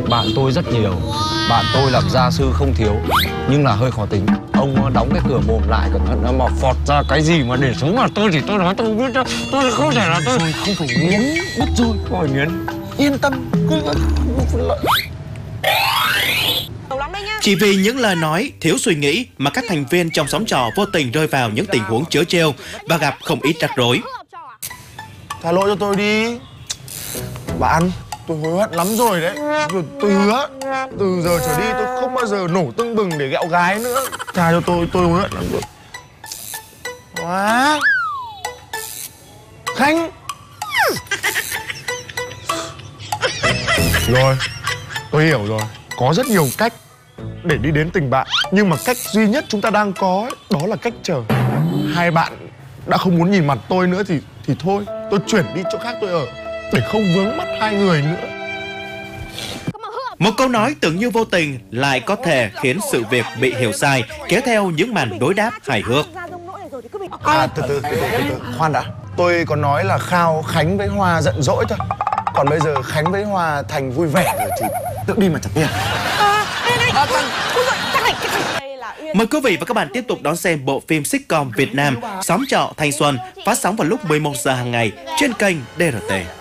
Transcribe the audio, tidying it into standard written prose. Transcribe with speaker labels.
Speaker 1: Bạn tôi rất nhiều. Bạn tôi làm gia sư không thiếu, nhưng là hơi khó tính. Ông đóng cái cửa mồm lại cẩn thận mà phọt ra cái gì mà để xuống mặt tôi thì tôi nói tôi không biết. Tôi không thể là tôi không phải nghiến mất rồi. Khỏi nghiến. Yên tâm.
Speaker 2: Chỉ vì những lời nói thiếu suy nghĩ mà các thành viên trong xóm trọ vô tình rơi vào những tình huống trớ trêu và gặp không ít rắc rối.
Speaker 3: Tha lỗi cho tôi đi. Bạn, tôi hối hận lắm rồi đấy. Tôi hứa từ giờ trở đi tôi không bao giờ nổ tưng bừng để ghẹo gái nữa. Tha cho tôi hối hận lắm rồi. Quá Khánh. Rồi, tôi hiểu rồi. Có rất nhiều cách để đi đến tình bạn, nhưng mà cách duy nhất chúng ta đang có ấy, đó là cách chờ. Hai bạn đã không muốn nhìn mặt tôi nữa thì thôi, tôi chuyển đi chỗ khác tôi ở để không vướng mắt hai người nữa.
Speaker 2: Một câu nói tưởng như vô tình lại có thể khiến sự việc bị hiểu sai, kéo theo những màn đối đáp hài hước.
Speaker 3: Từ, khoan đã. Tôi có nói là khao Khánh với Hoa giận dỗi thôi. Còn bây giờ Khánh với Hoa thành vui vẻ rồi thì tự đi mà trả tiền.
Speaker 2: Mời quý vị và các bạn tiếp tục đón xem bộ phim sitcom Việt Nam Xóm trọ thanh xuân, phát sóng vào lúc 11 giờ hàng ngày trên kênh DRT.